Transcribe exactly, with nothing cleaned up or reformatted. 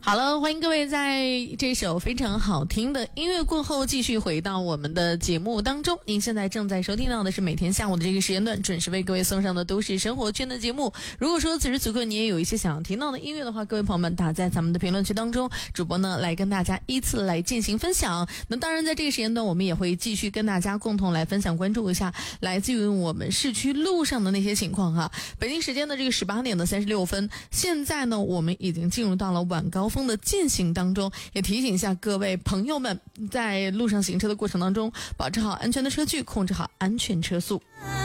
好了，欢迎各位在这首非常好听的音乐过后继续回到我们的节目当中。您现在正在收听到的是每天下午的这个时间段准时为各位送上的都市生活圈的节目。如果说此时此刻你也有一些想要听到的音乐的话，各位朋友们打在咱们的评论区当中，主播呢来跟大家依次来进行分享。那当然在这个时间段我们也会继续跟大家共同来分享关注一下来自于我们市区路上的那些情况哈。北京时间的这个十八点的三十六分，现在呢我们已经进入到了晚高峰的进行当中，也提醒一下各位朋友们，在路上行车的过程当中，保持好安全的车距，控制好安全车速。